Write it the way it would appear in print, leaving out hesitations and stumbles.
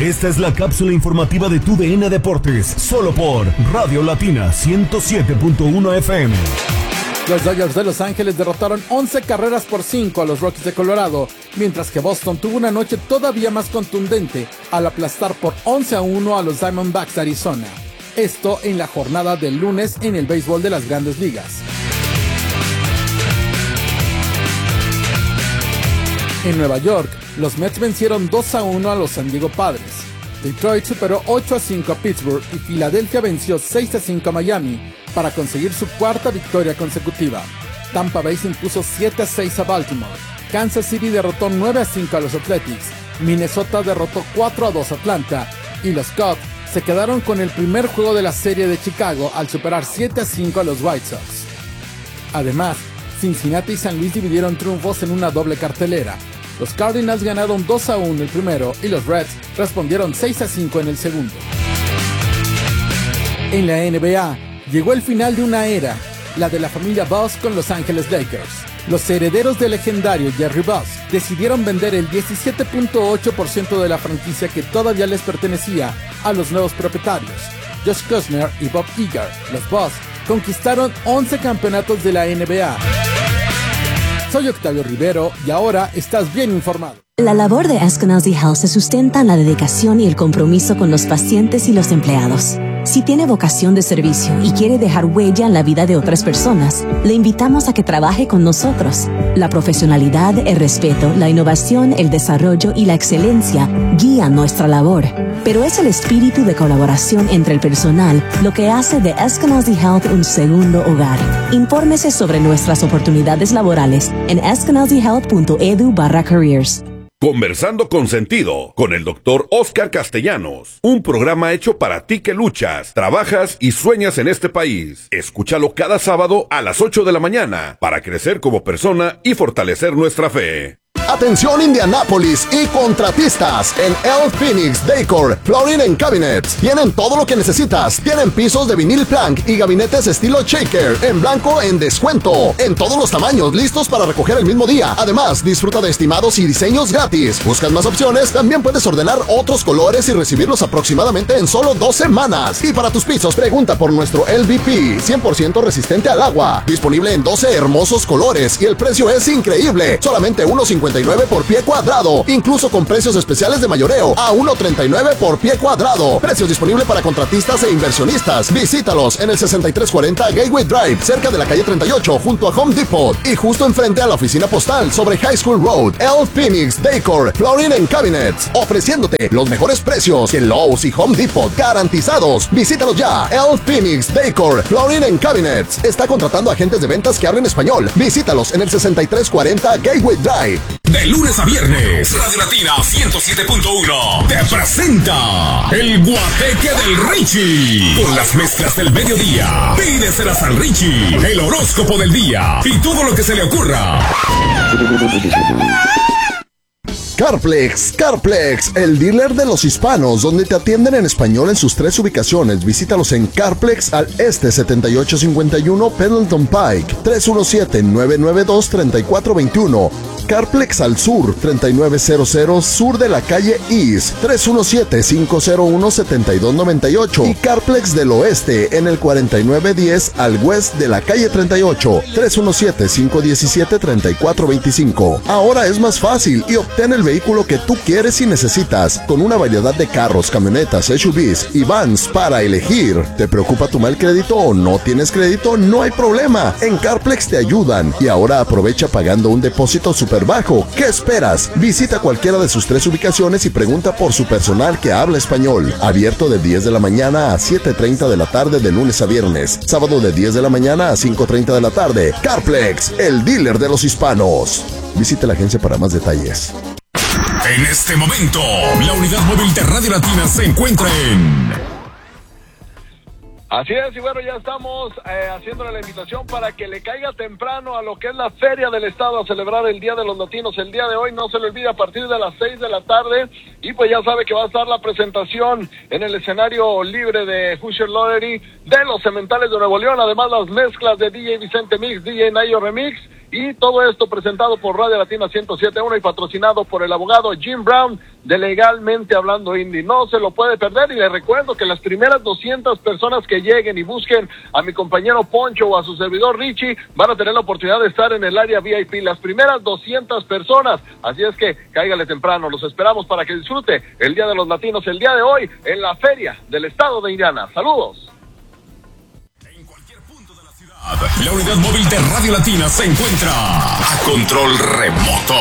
Esta es la cápsula informativa de tu DN Deportes, solo por Radio Latina 107.1 FM. Los Dodgers de Los Ángeles derrotaron 11-5 a los Rockies de Colorado, mientras que Boston tuvo una noche todavía más contundente al aplastar por 11-1 a los Diamondbacks de Arizona. Esto en la jornada del lunes en el béisbol de las Grandes Ligas. En Nueva York, los Mets vencieron 2-1 a los San Diego Padres. Detroit superó 8-5 a Pittsburgh y Filadelfia venció 6-5 a Miami para conseguir su cuarta victoria consecutiva. Tampa Bay se impuso 7-6 a Baltimore. Kansas City derrotó 9-5 a los Athletics. Minnesota derrotó 4-2 a Atlanta. Y los Cubs se quedaron con el primer juego de la serie de Chicago al superar 7-5 a los White Sox. Además, Cincinnati y San Luis dividieron triunfos en una doble cartelera. Los Cardinals ganaron 2-1 el primero y los Reds respondieron 6-5 en el segundo. En la NBA, llegó el final de una era, la de la familia Buss con Los Ángeles Lakers. Los herederos del legendario Jerry Buss decidieron vender el 17.8% de la franquicia que todavía les pertenecía a los nuevos propietarios, Josh Kuzner y Bob Iger. Los Buss conquistaron 11 campeonatos de la NBA. Soy Octavio Rivero y ahora estás bien informado. La labor de Eskenazi Health se sustenta en la dedicación y el compromiso con los pacientes y los empleados. Si tiene vocación de servicio y quiere dejar huella en la vida de otras personas, le invitamos a que trabaje con nosotros. La profesionalidad, el respeto, la innovación, el desarrollo y la excelencia guían nuestra labor. Pero es el espíritu de colaboración entre el personal lo que hace de Eskenazi Health un segundo hogar. Infórmese sobre nuestras oportunidades laborales en eskenazihealth.edu/careers. Conversando con sentido, con el Dr. Oscar Castellanos, un programa hecho para ti que luchas, trabajas y sueñas en este país. Escúchalo cada sábado a las 8 de la mañana para crecer como persona y fortalecer nuestra fe. Atención Indianápolis y contratistas, en El Phoenix Decor Flooring and Cabinets tienen todo lo que necesitas. Tienen pisos de vinil plank y gabinetes estilo shaker en blanco en descuento, en todos los tamaños, listos para recoger el mismo día. Además, disfruta de estimados y diseños gratis. ¿Buscas más opciones? También puedes ordenar otros colores y recibirlos aproximadamente en solo 2 semanas. Y para tus pisos, pregunta por nuestro LVP 100% resistente al agua, disponible en 12 hermosos colores y el precio es increíble, solamente $1.59 por pie cuadrado, incluso con precios especiales de mayoreo a $1.39 por pie cuadrado. Precios disponibles para contratistas e inversionistas. Visítalos en el 6340 Gateway Drive, cerca de la calle 38, junto a Home Depot y justo enfrente a la oficina postal sobre High School Road. El Phoenix Decor Flooring and Cabinets, ofreciéndote los mejores precios que Lowe's y Home Depot, garantizados. Visítalos ya. El Phoenix Decor Flooring and Cabinets está contratando agentes de ventas que hablen español. Visítalos en el 6340 Gateway Drive. De lunes a viernes, Radio Latina 107.1 te presenta El Guateque del Richie. Con las mezclas del mediodía, pídeselas al Richie, el horóscopo del día y todo lo que se le ocurra. Carplex, el dealer de los hispanos, donde te atienden en español en sus 3 ubicaciones. Visítalos en Carplex al este 7851 Pendleton Pike, 317-992-3421. Carplex al sur, 3900 sur de la calle East, 317-501-7298. Y Carplex del oeste en el 4910 al west de la calle 38, 317-517-3425. Ahora es más fácil y obtén el vehículo que tú quieres y necesitas, con una variedad de carros, camionetas, SUVs y vans para elegir. ¿Te preocupa tu mal crédito o no tienes crédito? No hay problema, en Carplex te ayudan. Y ahora aprovecha pagando un depósito súper bajo. ¿Qué esperas? Visita cualquiera de sus 3 ubicaciones y pregunta por su personal que habla español. Abierto de 10 de la mañana a 7:30 de la tarde de lunes a viernes. Sábado de 10 de la mañana a 5:30 de la tarde. Carplex, el dealer de los hispanos. Visite la agencia para más detalles. En este momento, la unidad móvil de Radio Latina se encuentra en Así es, y bueno, ya estamos haciéndole la invitación para que le caiga temprano a lo que es la Feria del Estado a celebrar el Día de los Latinos. El día de hoy, no se le olvide, a partir de las 6 de la tarde, y pues ya sabe que va a estar la presentación en el escenario libre de Hoosier Lottery de los Cementales de Nuevo León, además las mezclas de DJ Vicente Mix, DJ Nayo Remix, y todo esto presentado por Radio Latina 107.1 y patrocinado por el abogado Jim Brown de Legalmente Hablando Indie. No se lo puede perder, y le recuerdo que las primeras 200 personas que lleguen y busquen a mi compañero Poncho o a su servidor Richie van a tener la oportunidad de estar en el área VIP, las primeras 200 personas, así es que cáigale temprano, los esperamos para que disfrute el Día de los Latinos el día de hoy en la Feria del Estado de Indiana. Saludos. La unidad móvil de Radio Latina se encuentra a control remoto.